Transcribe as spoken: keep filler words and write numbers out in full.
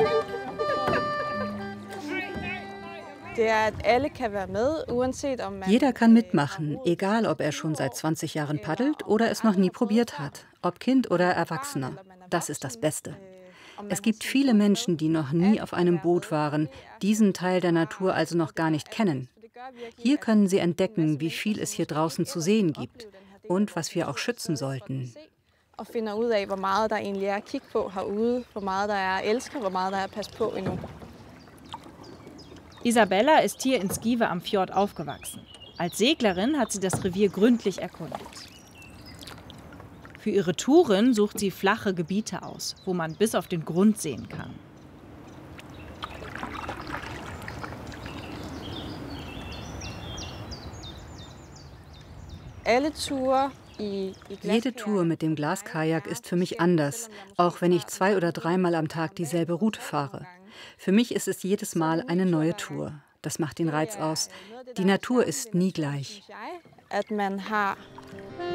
Jeder kann mitmachen, egal ob er schon seit zwanzig Jahren paddelt oder es noch nie probiert hat. Ob Kind oder Erwachsener. Das ist das Beste. Es gibt viele Menschen, die noch nie auf einem Boot waren, diesen Teil der Natur also noch gar nicht kennen. Hier können sie entdecken, wie viel es hier draußen zu sehen gibt und was wir auch schützen sollten. Og finder ud af, hvor meget der egentlig er at kigge på herude, hvor meget der er at elske, hvor meget der er at passe på endnu. Isabella ist hier in Skive am Fjord aufgewachsen. Als Seglerin hat sie das Revier gründlich erkundet. Für ihre Touren sucht sie flache Gebiete aus, wo man bis auf den Grund sehen kann. Alle Touren Jede Tour mit dem Glaskajak ist für mich anders, auch wenn ich zwei oder dreimal am Tag dieselbe Route fahre. Für mich ist es jedes Mal eine neue Tour. Das macht den Reiz aus. Die Natur ist nie gleich.